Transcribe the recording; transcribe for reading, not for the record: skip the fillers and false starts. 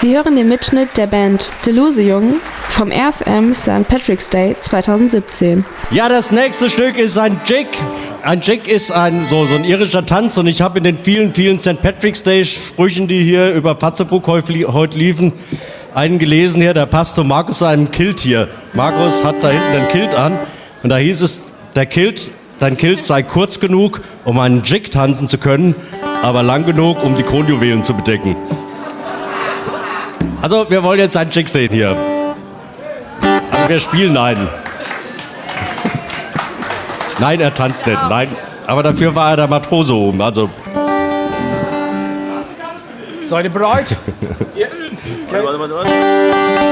Sie hören den Mitschnitt der Band Delusion vom RFM St. Patrick's Day 2017. Ja, das nächste Stück ist ein Jig. Ein Jig ist so ein irischer Tanz und ich habe in den vielen St. Patrick's Day Sprüchen, die hier über Fatzeburg heute liefen, einen gelesen hier, der passt zu Markus seinem Kilt hier. Markus hat da hinten den Kilt an und da hieß es, dein Kilt sei kurz genug, um einen Jig tanzen zu können, aber lang genug, um die Kronjuwelen zu bedecken. Also, wir wollen jetzt einen Jig sehen hier. Also, wir spielen einen. Nein, er tanzt nicht, nein. Aber dafür war er der Matrose oben, also... Seid ihr bereit? Ja. Okay. Warte.